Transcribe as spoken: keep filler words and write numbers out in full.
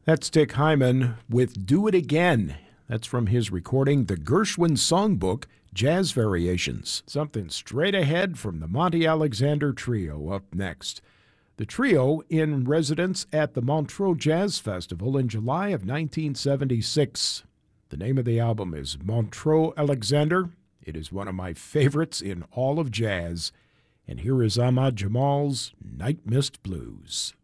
That's Dick Hyman with Do It Again. That's from his recording, The Gershwin Songbook, Jazz Variations. Something straight ahead from the Monty Alexander Trio up next. The trio in residence at the Montreux Jazz Festival in July of nineteen seventy-six. The name of the album is Montreux Alexander. It is one of my favorites in all of jazz. And here is Ahmad Jamal's Night Mist Blues.